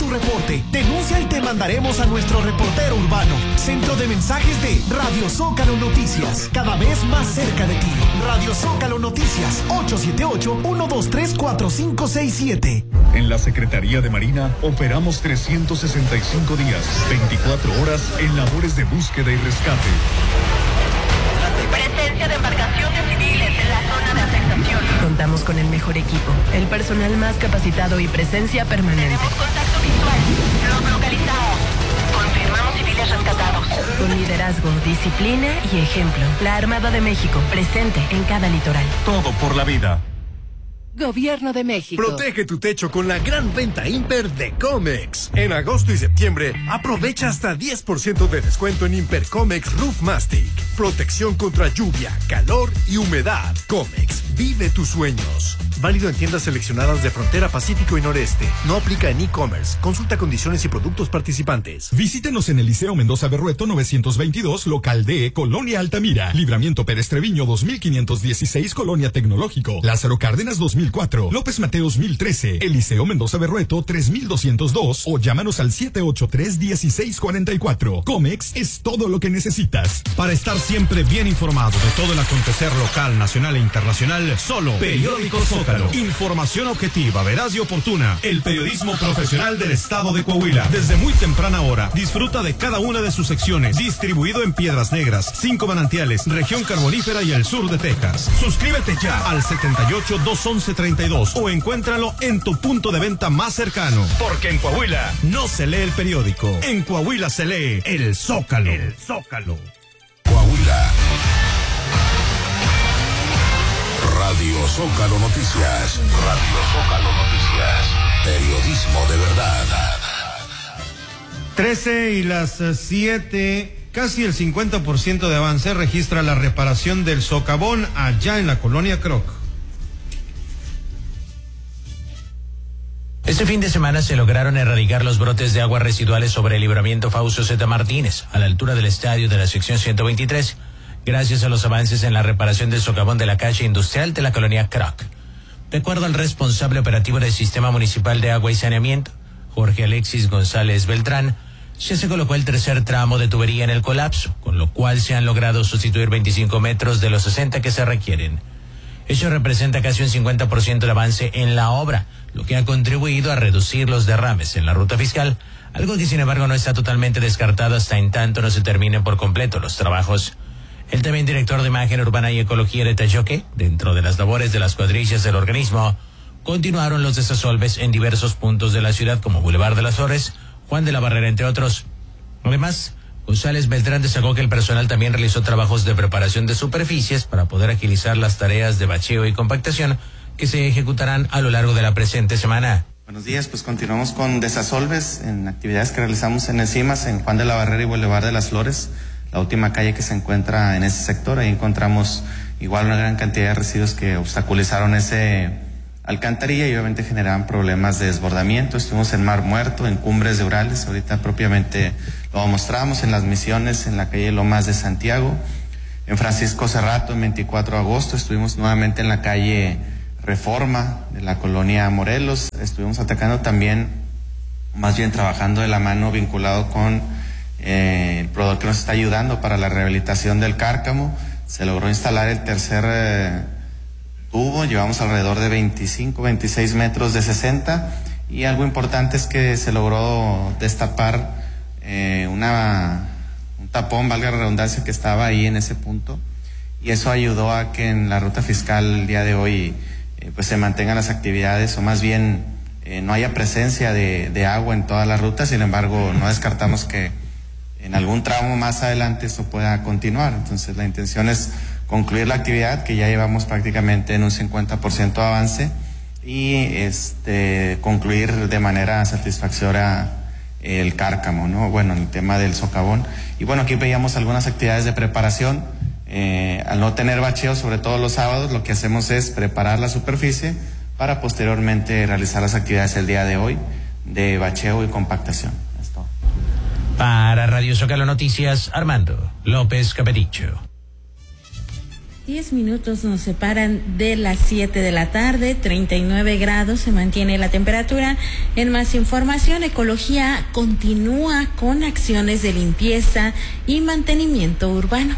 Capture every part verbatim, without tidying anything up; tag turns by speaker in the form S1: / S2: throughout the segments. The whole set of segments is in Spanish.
S1: reporte. Denuncia y te mandaremos a nuestro reportero urbano. Centro de mensajes de Radio Zócalo Noticias. Cada vez más cerca de ti. Radio Zócalo Noticias. ocho siete ocho, uno dos tres, cuatro cinco seis siete.
S2: En la Secretaría de Marina operamos trescientos sesenta y cinco días, veinticuatro horas en labores de búsqueda y rescate.
S3: Presencia de embarcaciones civiles en la zona de afectación.
S4: Contamos con el mejor equipo, el personal más capacitado y presencia permanente.
S3: Tenemos contacto visual. Los localizamos. Confirmamos civiles rescatados.
S4: Con liderazgo, disciplina y ejemplo. La Armada de México, presente en cada litoral.
S2: Todo por la vida.
S4: Gobierno de México.
S5: Protege tu techo con la gran venta Imper de Comex. En agosto y septiembre, aprovecha hasta diez por ciento de descuento en Imper Comex Roof Mastic. Protección contra lluvia, calor y humedad. Comex, vive tus sueños. Válido en tiendas seleccionadas de Frontera Pacífico y Noreste. No aplica en e-commerce. Consulta condiciones y productos participantes.
S6: Visítenos en el Liceo Mendoza Berrueto novecientos veintidós, local D, Colonia Altamira. Libramiento Pérez Treviño dos mil quinientos dieciséis, Colonia Tecnológico. Lázaro Cárdenas dos mil cuatro, López Mateos mil trece, Eliseo Mendoza Berrueto tres mil doscientos dos o llámanos al siete ocho tres, uno seis cuatro cuatro. Comex es todo lo que necesitas.
S7: Para estar siempre bien informado de todo el acontecer local, nacional e internacional, solo Periódico Zócalo. Información objetiva, veraz y oportuna. El periodismo profesional del estado de Coahuila. Desde muy temprana hora, disfruta de cada una de sus secciones. Distribuido en Piedras Negras, Cinco Manantiales, Región Carbonífera y el sur de Texas. Suscríbete ya al setenta y ocho, doscientos once, treinta y dos o encuéntralo en tu punto de venta más cercano. Porque en Coahuila no se lee el periódico. En Coahuila se lee el Zócalo. El Zócalo.
S8: Coahuila. Radio Zócalo Noticias. Radio Zócalo Noticias. Periodismo de verdad.
S9: trece y las siete, casi el cincuenta por ciento de avance registra la reparación del socavón allá en la colonia Croc.
S10: Este fin de semana se lograron erradicar los brotes de aguas residuales sobre el libramiento Fausto Zeta Martínez, a la altura del estadio de la sección ciento veintitrés, gracias a los avances en la reparación del socavón de la calle industrial de la colonia Croc. De acuerdo al responsable operativo del Sistema Municipal de Agua y Saneamiento, Jorge Alexis González Beltrán, ya se colocó el tercer tramo de tubería en el colapso, con lo cual se han logrado sustituir veinticinco metros de los sesenta que se requieren. Eso representa casi un cincuenta por ciento de avance en la obra, lo que ha contribuido a reducir los derrames en la ruta fiscal, algo que sin embargo no está totalmente descartado hasta en tanto no se terminen por completo los trabajos. El también director de Imagen Urbana y Ecología detalló que, dentro de las labores de las cuadrillas del organismo, continuaron los desasolves en diversos puntos de la ciudad como Boulevard de las Flores, Juan de la Barrera, entre otros. Además, González Beltrán destacó que el personal también realizó trabajos de preparación de superficies para poder agilizar las tareas de bacheo y compactación que se ejecutarán a lo largo de la presente semana.
S11: Buenos días, pues continuamos con desasolves en actividades que realizamos en Encimas, en Juan de la Barrera y Boulevard de las Flores, la última calle que se encuentra en ese sector. Ahí encontramos igual una gran cantidad de residuos que obstaculizaron ese alcantarilla y obviamente generaban problemas de desbordamiento. Estuvimos en Mar Muerto, en Cumbres de Urales, ahorita propiamente lo mostramos en Las Misiones, en la calle Lomas de Santiago, en Francisco Cerrato, en veinticuatro de agosto, estuvimos nuevamente en la calle Reforma de la colonia Morelos, estuvimos atacando también, más bien trabajando de la mano vinculado con eh, el proveedor que nos está ayudando para la rehabilitación del Cárcamo. Se logró instalar el tercer eh, tubo, llevamos alrededor de veinticinco, veintiséis metros de sesenta, y algo importante es que se logró destapar eh, una, un tapón, valga la redundancia, que estaba ahí en ese punto, y eso ayudó a que en la ruta fiscal el día de hoy eh, pues se mantengan las actividades, o más bien eh, no haya presencia de, de agua en toda la ruta. Sin embargo, no descartamos que en algún tramo más adelante esto pueda continuar. Entonces la intención es concluir la actividad, que ya llevamos prácticamente en un cincuenta por ciento de avance, y este concluir de manera satisfactoria el Cárcamo, ¿no? Bueno, el tema del socavón. Y bueno, aquí veíamos algunas actividades de preparación. Eh, al no tener bacheo, sobre todo los sábados, lo que hacemos es preparar la superficie para posteriormente realizar las actividades el día de hoy de bacheo y compactación. Esto.
S10: Para Radio Zócalo Noticias, Armando López Capeticho.
S12: Diez minutos nos separan de las siete de la tarde, treinta y nueve grados se mantiene la temperatura. En más información, Ecología continúa con acciones de limpieza y mantenimiento urbano.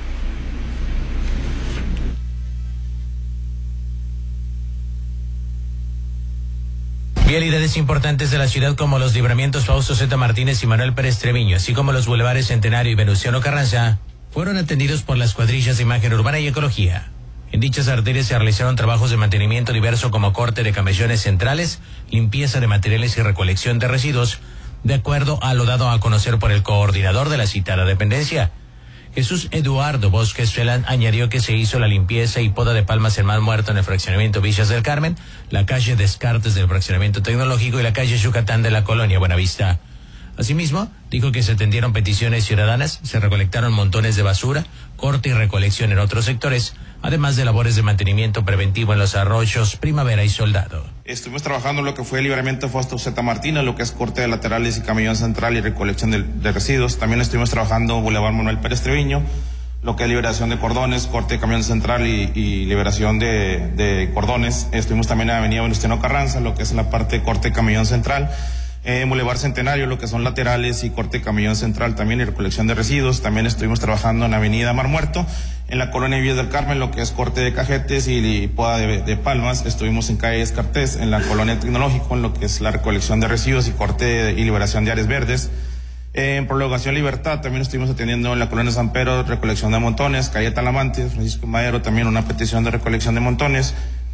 S10: Vialidades importantes de la ciudad como los libramientos Fausto Zeta Martínez y Manuel Pérez Treviño, así como los bulevares Centenario y Venustiano Carranza, fueron atendidos por las cuadrillas de imagen urbana y ecología. En dichas arterias se realizaron trabajos de mantenimiento diverso como corte de camellones centrales, limpieza de materiales y recolección de residuos, de acuerdo a lo dado a conocer por el coordinador de la citada dependencia. Jesús Eduardo Bosques Felán añadió que se hizo la limpieza y poda de palmas en Mar Muerto en el fraccionamiento Villas del Carmen, la calle Descartes del fraccionamiento tecnológico y la calle Yucatán de la colonia Buenavista. Asimismo, dijo que se atendieron peticiones ciudadanas, se recolectaron montones de basura, corte y recolección en otros sectores, además de labores de mantenimiento preventivo en los arroyos Primavera y Soldado.
S13: Estuvimos trabajando en lo que fue el libramiento Fausto Zeta Martínez, lo que es corte de laterales y camellón central y recolección de, de residuos. También estuvimos trabajando Boulevard Manuel Pérez Treviño, lo que es liberación de cordones, corte de camión central y, y liberación de, de cordones. Estuvimos también en Avenida Venustiano Carranza, lo que es la parte de corte de camión central. Eh, Boulevard Centenario, lo que son laterales y corte de camellón central también y recolección de residuos. También estuvimos trabajando en Avenida Mar Muerto, en la colonia Villas del Carmen, lo que es corte de cajetes y, y poda de, de palmas. Estuvimos en calle Descartes, en la colonia Tecnológico, en lo que es la recolección de residuos y corte de, y liberación de áreas verdes. Eh, en Prolongación Libertad también estuvimos atendiendo en la colonia San Pedro, recolección de montones. Calle Talamante, Francisco Madero, también una petición de recolección de montones.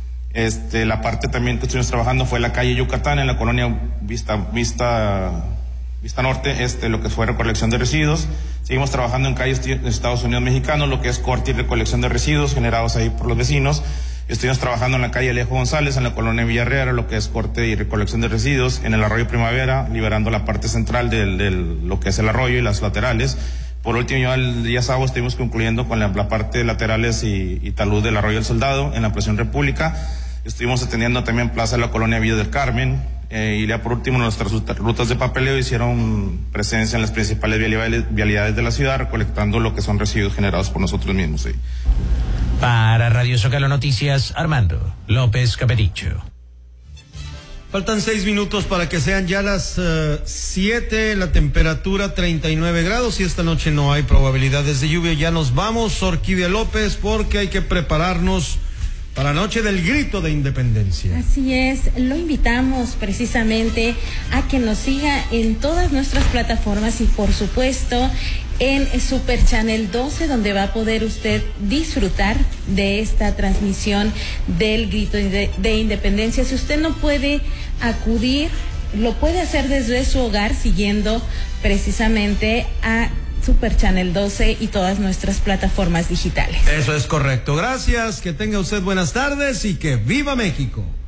S13: Este, la parte también que estuvimos trabajando fue la calle Yucatán, en la colonia Vista, Vista, Vista Norte, este, lo que fue recolección de residuos. Seguimos trabajando en calles de Estados Unidos Mexicanos, lo que es corte y recolección de residuos generados ahí por los vecinos. Estuvimos trabajando en la calle Alejo González, en la colonia Villarreal, lo que es corte y recolección de residuos. En el arroyo Primavera, liberando la parte central de del, lo que es el arroyo y las laterales. Por último, ya el día sábado estuvimos concluyendo con la, la parte de laterales y, y talud del arroyo del Soldado, en la Presión República. Estuvimos atendiendo también Plaza de la Colonia Villa del Carmen, eh, y ya por último nuestras rutas de papeleo hicieron presencia en las principales vialidades de la ciudad, recolectando lo que son residuos generados por nosotros mismos. Sí.
S10: Para Radio Zócalo Noticias, Armando López Capericho.
S9: Faltan seis minutos para que sean ya las uh, siete, la temperatura treinta y nueve grados y esta noche no hay probabilidades de lluvia. Ya nos vamos, Orquídea López, porque hay que prepararnos para la noche del grito de independencia.
S12: Así es, lo invitamos precisamente a que nos siga en todas nuestras plataformas y por supuesto en Super Channel doce, donde va a poder usted disfrutar de esta transmisión del grito de, de independencia. Si usted no puede acudir, lo puede hacer desde su hogar siguiendo precisamente a Super Channel doce y todas nuestras plataformas digitales.
S9: Eso es correcto. Gracias, que tenga usted buenas tardes y que viva México.